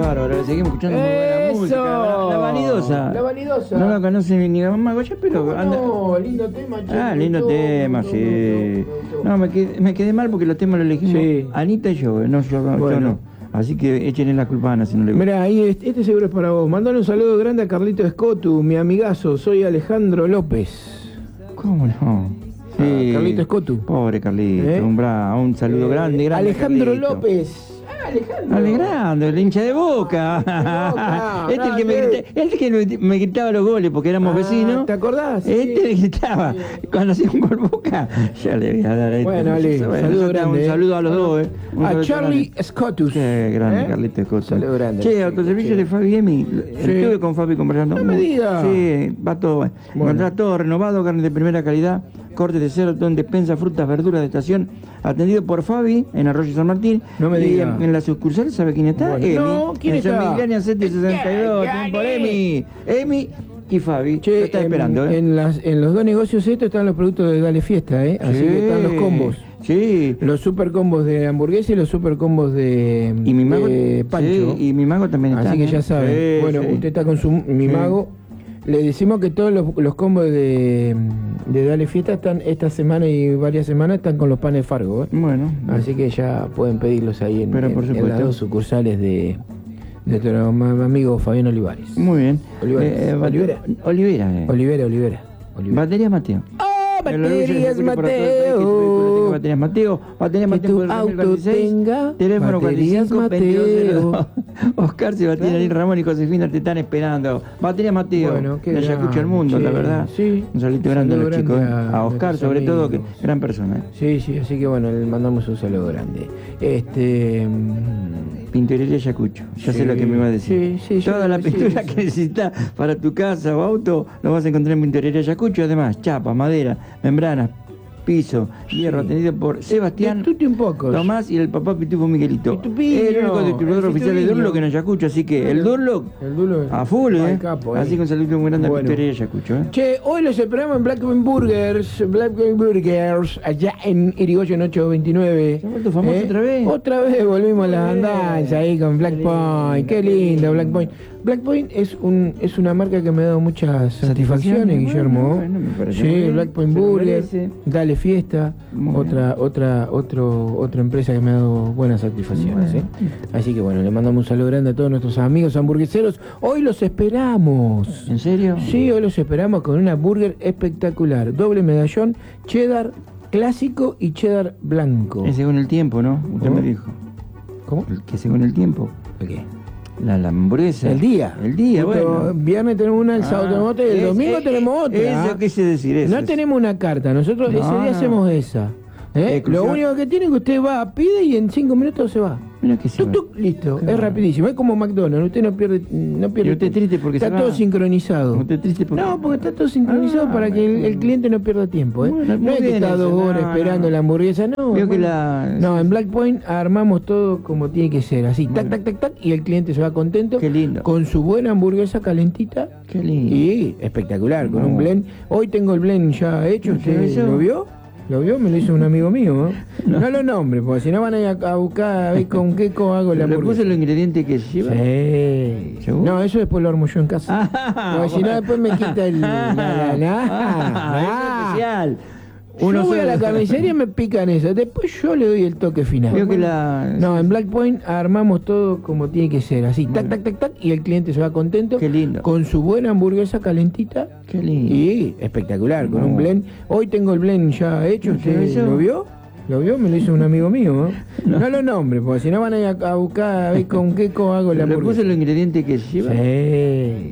bárbaro. Seguimos escuchando muy buena música. La vanidosa. La vanidosa. No la conoce ni la mamá Goya, pero anda. No, lindo tema, che. Ah, lindo tema, sí. No, me quedé mal porque los temas los elegimos Sí. Anita y yo, no, yo Bueno. no. Así que échenle la culpa a Ana si no le gusta. Mirá, ahí este seguro es para vos. Mandale un saludo grande a Carlito Escotu, mi amigazo. Soy Alejandro López. ¿Cómo no? Sí. Carlito Escotu. Pobre Carlito, ¿Eh? un saludo grande. Alejandro Carlito. López. Alejandro. Alegrando, el hincha de Boca. Este es el que me gritaba los goles porque éramos vecinos. ¿Te acordás? Este le gritaba. Cuando hacía un gol Boca, ya le voy a dar a este. Bueno, Ale, saludo grande. Un saludo a los dos, A Charlie Scotus. Qué grande, Carlito Scott. Saludo grande. Che, autoservicio de Fabi Emi. Estuve con Fabi conversando. No me digas. Sí, va todo bien. Bueno. Encontrás todo renovado, carne de primera calidad, cortes de cerdo, despensa, frutas, verduras de estación, atendido por Fabi en Arroyo San Martín. No me y digas. en la sucursal, ¿sabe quién está? Bueno. Emi. No, ¿quién en está? San Miguel 762, tiempo por Emi. Emi y Fabi. Che, Lo está esperando, ¿eh? en los dos negocios estos están los productos de Dale Fiesta, ¿eh? Así Sí. que están los combos. Sí. Los super combos de hamburguesa y los super combos de, Y mi mago, de pancho. sí, y mi mago también está. Así que ya saben. Sí, Bueno, sí. usted está con su mi Sí. mago. Le decimos que todos los combos de Dale Fiesta están esta semana y varias semanas están con los panes Fargo, ¿eh? Bueno. Así que ya pueden pedirlos ahí en, Pero por en las supuesto. dos sucursales de nuestro amigo Fabián Olivares. Muy bien. Olivares. Olivera. Olivera. Baterías Mateo. Baterías Mateo. Baterías Mateo. Baterías Que Mateo tu por el auto 2016. tenga Teléfono baterías 45 Mateo. Oscar, Sebastián, Claro. Ariel, Ramón y Josefina te están esperando. Baterías Mateo. Bueno, qué de Ayacucho al mundo, grande, la verdad. sí. Un saludito grande a los Saludo chicos. grande A Oscar, nuestros sobre todo, que amigos. gran persona. Sí, así que bueno, le mandamos un saludo grande. Pinturería Ayacucho. Ya sé lo que me iba a decir. Sí, Toda la sí, pintura sí. que necesitas para tu casa o auto lo vas a encontrar en Pinturería Ayacucho. Además, chapa, madera, membranas, piso, hierro, atendido por Sebastián, Discute un poco. Tomás y el papá Pitufo Miguelito. Pitupinho, Es el único distribuidor el oficial de Pitupinho. Durlock en Ayacucho, así que el Durlock El Dulo a full, al capo, Así que un saludo muy grande a Bueno. Pinturería Ayacucho, Che, hoy los esperamos en Black Point Burgers, allá en Irigoyen 829. ¿Se ha vuelto famoso otra vez? Otra vez volvimos a las Bien. andanzas ahí con Black Point. Qué lindo Black Point. Black Point es una marca que me ha dado muchas satisfacciones, Bueno, Guillermo. bueno, me parece Sí, muy bien. Black Point Se lo Burger, merece. Dale Fiesta, Muy otra empresa que me ha dado buenas satisfacciones. Bueno. Así que bueno, le mandamos un saludo grande a todos nuestros amigos hamburgueseros. Hoy los esperamos. ¿En serio? Sí, hoy los esperamos con una burger espectacular. Doble medallón, cheddar clásico y cheddar blanco. Es según el tiempo, ¿no? Usted ¿Cómo? me dijo. ¿Cómo? Que según el tiempo. ¿El qué? La hamburguesa. El día. El día, Justo bueno. Viernes tenemos una, el sábado tenemos otra y el domingo tenemos otra. Eso quise decir, eso. No tenemos una carta, nosotros No, ese día no. hacemos esa. Lo Exclusiva. único que tiene es que usted va, pide y en 5 minutos se va. Mira que sí. Tuc, tuc, listo, Claro. es rapidísimo, es como McDonald's, usted no pierde Y usted triste porque está se va. todo sincronizado. Usted triste porque... No, porque está todo sincronizado para que el cliente no pierda tiempo, ¿eh? Bueno, no muy es que bien está eso, 2 horas no, esperando no. la hamburguesa, no. Veo que hermano. la... No, en Black Point armamos todo como tiene que ser, así, tac, tac, tac, tac, y el cliente se va contento. Qué lindo. Con su buena hamburguesa calentita. Qué lindo. Y espectacular, con No. un blend. Hoy tengo el blend ya hecho, ¿Lo ¿usted hizo? lo vio? ¿Lo vio? Me lo hizo un amigo mío, ¿eh? No. No lo nombre, porque si no van a ir a buscar a ver con qué hago la ¿Le hamburguesa. puse los ingredientes que lleva? Sí. ¿Seguro? No, eso después lo armo yo en casa. Porque si no, después me quita el... Es especial. Yo voy a solo- la carnicería y me pican eso. Después yo le doy el toque final. Veo que la... No, en Black Point armamos todo como tiene que ser, así, tac, tac, tac, tac, y el cliente se va contento. Qué lindo. Con su buena hamburguesa calentita. Qué lindo. Y espectacular, con No. un blend. Hoy tengo el blend ya hecho, ¿Lo ¿usted hizo? lo vio? ¿Lo vio? Me lo hizo un amigo mío, ¿eh? No lo nombre, porque si no van a ir a buscar a ver con qué hago la ¿Le hamburguesa. puse los ingredientes que lleva? Sí.